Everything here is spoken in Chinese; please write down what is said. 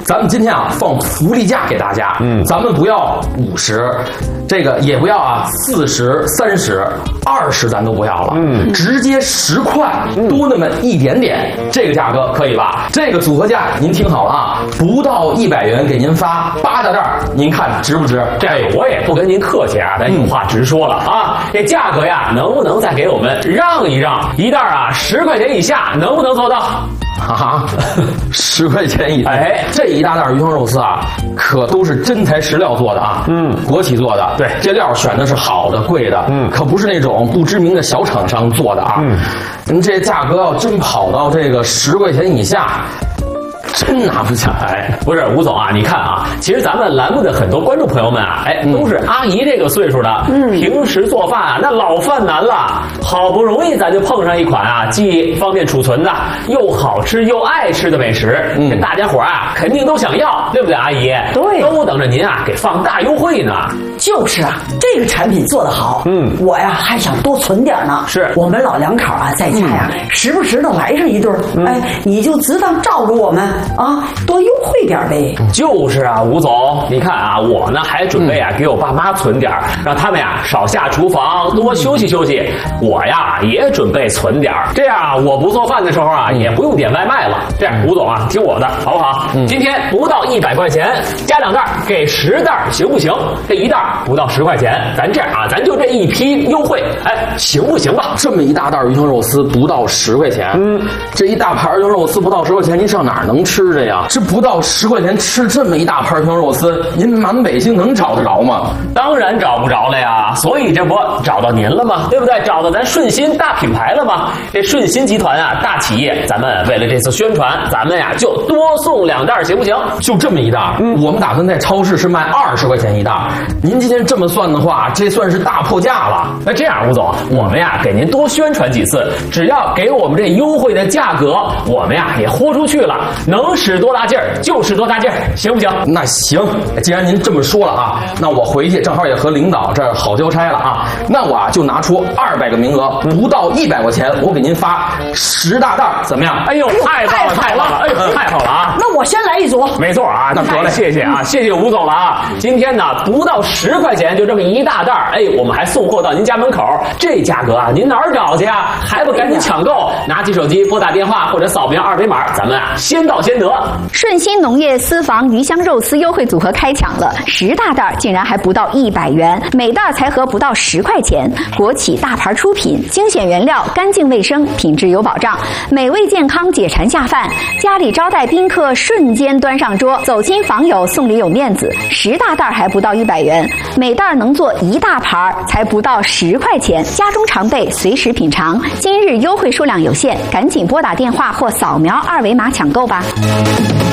咱们今天啊放福利价给大家，咱们不要50，这个也不要啊40、30、20，咱都不要了，直接10块多那么一点点，这个价格可以吧？这个组合价您听好了啊，不到100元给您发8大袋，您看值不值？ 这我也不跟您客气啊，咱有话直说了啊，这价格呀，能不能再给我们让一让？一袋啊10块钱以下，能不能做到？ 啊，10块钱一袋，哎，这一大袋鱼香肉丝啊，可都是真材实料做的啊，国企做的，对，这料选的是好的、贵的，可不是那种不知名的小厂商做的啊，您这价格要真跑到这个10块钱以下，真拿不下来。 不是吴总啊，你看啊，其实咱们栏目的很多观众朋友们啊，哎，都是阿姨这个岁数的，平时做饭啊，那老犯难了，好不容易咱就碰上一款啊，既方便储存的，又好吃又爱吃的美食，这大家伙啊肯定都想要，对不对，阿姨？ 对， 都等着您啊给放大优惠呢。 就是啊，这个产品做得好，我呀还想多存点呢。 是我们老两口啊在家呀，时不时的来上一顿，哎，你就只当照顾我们啊，多优惠点呗。 就是啊，吴总，你看啊，我呢还准备啊给我爸妈存点，让他们呀少下厨房，多休息休息。我呀也准备存点，这样我不做饭的时候啊，也不用点外卖了。这样，吴总啊，听我的，好不好？今天不到100块钱，加2袋，给10袋，行不行？这一袋不到10块钱，咱这样啊，咱就这一批优惠，哎，行不行吧？ 这么一大袋鱼香肉丝不到10块钱，这一大盘鱼香肉丝不到10块钱，您上哪儿能吃去呀？这不到10块钱吃这么一大盘鱼香肉丝，您满北京能找得着吗？ 当然找不着了呀，所以这不找到您了吗？对不对？找到咱顺心大品牌了吗？这顺心集团啊，大企业，咱们为了这次宣传，咱们呀就多送2袋，行不行？ 就这么一袋，我们打算在超市是卖20块钱一袋，您今天这么算的话，这算是大破价了。 那这样，吴总，我们呀给您多宣传几次，只要给我们这优惠的价格，我们呀也豁出去了，能使多大劲儿就使多大劲儿，行不行？ 那行，既然您这么说了啊，那我回去正好也和领导这儿好交差了啊，那我啊就拿出200个名额，不到100块钱，我给您发10大袋，怎么样？ 哎呦，太棒了，太棒了！哎呦，太好了啊！ 那我先来一组。 没错啊，那得嘞，谢谢啊，谢谢吴总了啊！今天呢，不到10块钱就这么一大袋，哎，我们还送货到您家门口，这价格啊，您哪儿找去啊？还不赶紧抢购？拿起手机拨打电话或者扫描2维码，咱们啊先到先得。 顺心农业私房鱼香肉丝优惠组合开抢了，10大袋竟然还不到100元，每袋才合不到10块钱。国企大牌出品，精选原料，干净卫生，品质有保障，美味健康，解馋下饭。家里招待宾客瞬间端上桌，走亲访友送礼有面子。10大袋还不到100元，每袋能做1大盘，才不到10块钱。家中常备，随时品尝。今日优惠数量有限，赶紧拨打电话或扫描2维码抢购吧。